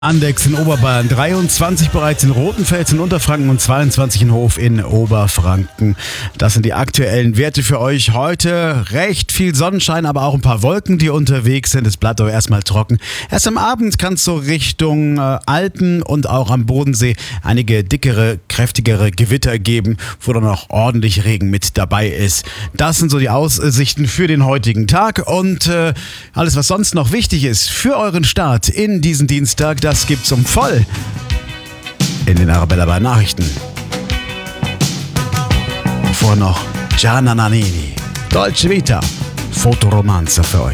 Andex in Oberbayern, 23 bereits in Rothenfels in Unterfranken und 22 in Hof in Oberfranken. Das sind die aktuellen Werte für euch heute. Recht viel Sonnenschein, aber auch ein paar Wolken, die unterwegs sind. Es bleibt aber erstmal trocken. Erst am Abend kann es so Richtung Alpen und auch am Bodensee einige dickere, kräftigere Gewitter geben, wo dann auch ordentlich Regen mit dabei ist. Das sind so die Aussichten für den heutigen Tag und alles, was sonst noch wichtig ist für euren Start in diesen Dienstag, das gibt's voll in den Arabella bei Nachrichten. Vor noch Gianna Nannini, Dolce Vita, Fotoromanza für euch.